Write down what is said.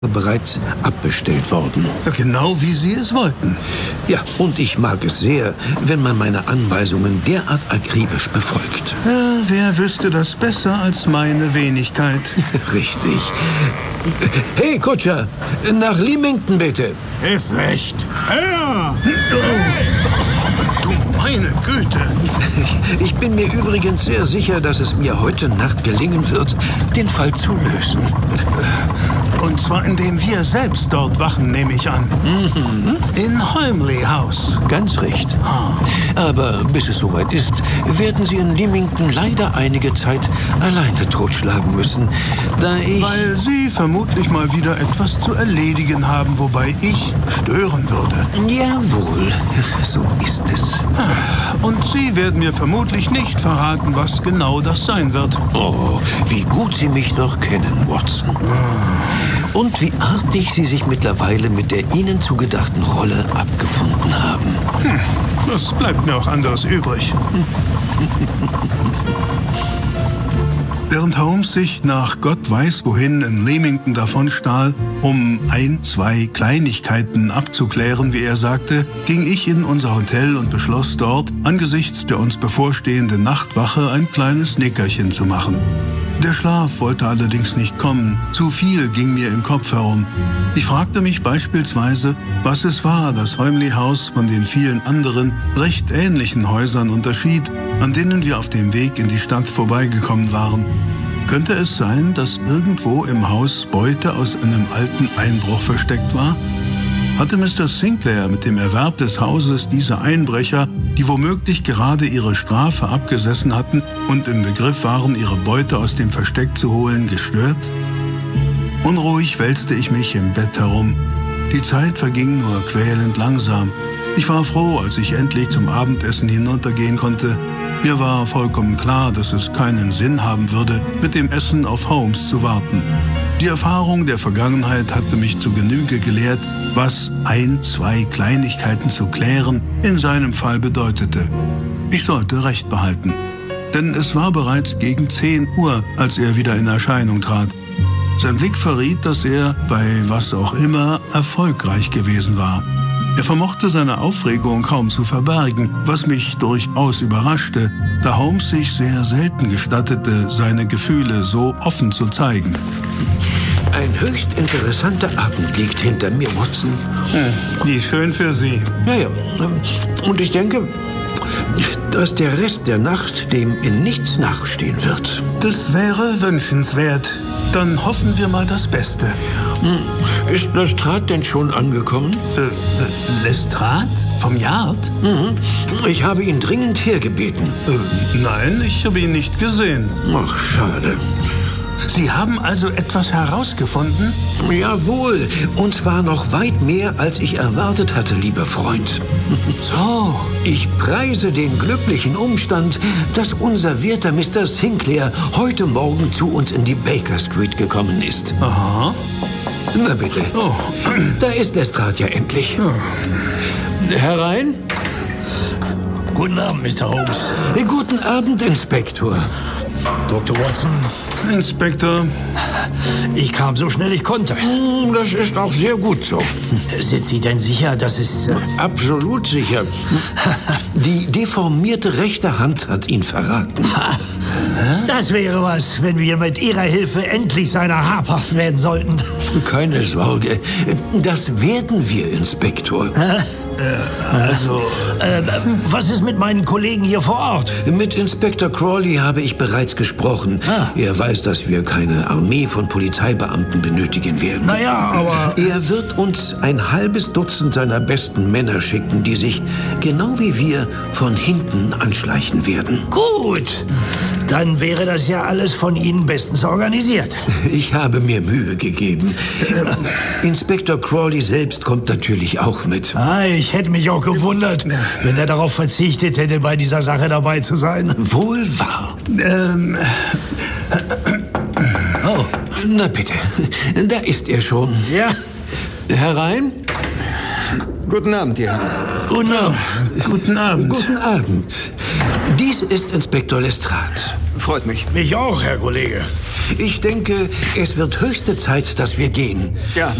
bereits abbestellt worden. Genau wie Sie es wollten. Ja, und ich mag es sehr, wenn man meine Anweisungen derart akribisch befolgt. Wer wüsste das besser als meine Wenigkeit? Richtig. Hey, Kutscher, nach Leamington bitte. Ist recht. Ja. Du meine Güte. Ich bin mir übrigens sehr sicher, dass es mir heute Nacht gelingen wird, den Fall zu lösen. Und zwar indem wir selbst dort wachen, nehme ich an. Mhm. In Holmley House. Ganz recht. Aber bis es soweit ist, werden Sie in Leamington leider einige Zeit alleine totschlagen müssen, da ich... Weil Sie vermutlich mal wieder etwas zu erledigen haben, wobei ich stören würde. Jawohl, so ist es. Und Sie werden mir vermutlich nicht verraten, was genau das sein wird. Oh, wie gut Sie mich doch kennen, Watson. Und wie artig Sie sich mittlerweile mit der Ihnen zugedachten Rolle abgefunden haben. Was bleibt mir auch anderes übrig? Während Holmes sich nach Gott weiß wohin in Leamington davonstahl, um 1, 2 Kleinigkeiten abzuklären, wie er sagte, ging ich in unser Hotel und beschloss dort, angesichts der uns bevorstehenden Nachtwache, ein kleines Nickerchen zu machen. Der Schlaf wollte allerdings nicht kommen. Zu viel ging mir im Kopf herum. Ich fragte mich beispielsweise, was es war, das Holmley House von den vielen anderen, recht ähnlichen Häusern unterschied, an denen wir auf dem Weg in die Stadt vorbeigekommen waren. Könnte es sein, dass irgendwo im Haus Beute aus einem alten Einbruch versteckt war? Hatte Mr. Sinclair mit dem Erwerb des Hauses diese Einbrecher, die womöglich gerade ihre Strafe abgesessen hatten und im Begriff waren, ihre Beute aus dem Versteck zu holen, gestört? Unruhig wälzte ich mich im Bett herum. Die Zeit verging nur quälend langsam. Ich war froh, als ich endlich zum Abendessen hinuntergehen konnte. Mir war vollkommen klar, dass es keinen Sinn haben würde, mit dem Essen auf Holmes zu warten. Die Erfahrung der Vergangenheit hatte mich zu Genüge gelehrt, was 1, 2 Kleinigkeiten zu klären in seinem Fall bedeutete. Ich sollte Recht behalten. Denn es war bereits gegen 10 Uhr, als er wieder in Erscheinung trat. Sein Blick verriet, dass er, bei was auch immer, erfolgreich gewesen war. Er vermochte seine Aufregung kaum zu verbergen, was mich durchaus überraschte, da Holmes sich sehr selten gestattete, seine Gefühle so offen zu zeigen. Ein höchst interessanter Abend liegt hinter mir, Watson. Wie schön für Sie. Ja. Und ich denke, dass der Rest der Nacht dem in nichts nachstehen wird. Das wäre wünschenswert. Dann hoffen wir mal das Beste. Ist Lestrade denn schon angekommen? Lestrade? Vom Yard? Ich habe ihn dringend hergebeten. Nein, ich habe ihn nicht gesehen. Ach, schade. Sie haben also etwas herausgefunden? Jawohl, und zwar noch weit mehr, als ich erwartet hatte, lieber Freund. So. Ich preise den glücklichen Umstand, dass unser werter Mr. Sinclair heute Morgen zu uns in die Baker Street gekommen ist. Aha. Na bitte. Oh. Da ist Lestrade ja endlich. Herein? Guten Abend, Mr. Holmes. Guten Abend, Inspektor. Dr. Watson. Inspektor. Ich kam so schnell ich konnte. Das ist auch sehr gut so. Sind Sie denn sicher, dass es... Absolut sicher. Die deformierte rechte Hand hat ihn verraten. Das wäre was, wenn wir mit Ihrer Hilfe endlich seiner habhaft werden sollten. Keine Sorge. Das werden wir, Inspektor. Was ist mit meinen Kollegen hier vor Ort? Mit Inspektor Crawley habe ich bereits gesprochen. Er weiß, dass wir keine Armee von Polizeibeamten benötigen werden. Naja, aber... Er wird uns ein halbes Dutzend seiner besten Männer schicken, die sich, genau wie wir, von hinten anschleichen werden. Gut. Dann wäre das ja alles von Ihnen bestens organisiert. Ich habe mir Mühe gegeben. Inspektor Crawley selbst kommt natürlich auch mit. Ich hätte mich auch gewundert, wenn er darauf verzichtet hätte, bei dieser Sache dabei zu sein. Wohl wahr. Oh. Na bitte, da ist er schon. Ja. Herein? Guten Abend, ja. Guten Abend. Guten Abend. Guten Abend. Dies ist Inspektor Lestrade. Freut mich. Mich auch, Herr Kollege. Ich denke, es wird höchste Zeit, dass wir gehen. Ja,